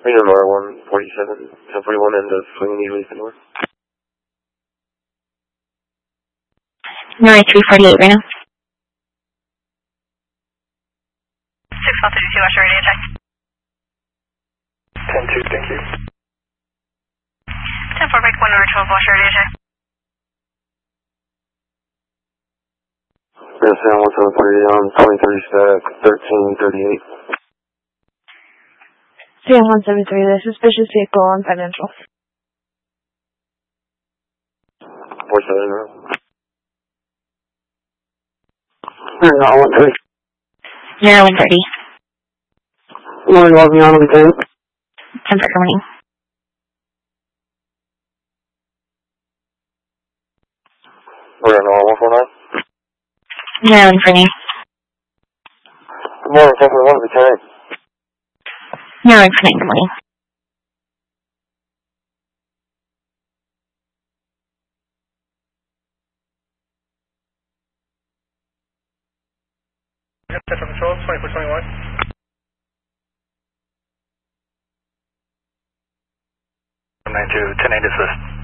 Medium R147, 1041 and swinging easily to the north. 348 right now. 6132, watch your radio check. 10-2, thank you. 10-4, break 1 over 12, watch your radio check. Yes, Sam 173 on 23 stack, 1338. Sam 173, the suspicious vehicle on Financial. 470. No, 130. 130. Morning, log me on, Lieutenant. 10 for morning. We're on 149. Maryland for me. Good morning, 1041, Lieutenant. Maryland for me, good morning. Central Control, 2421. 92, 10 assist.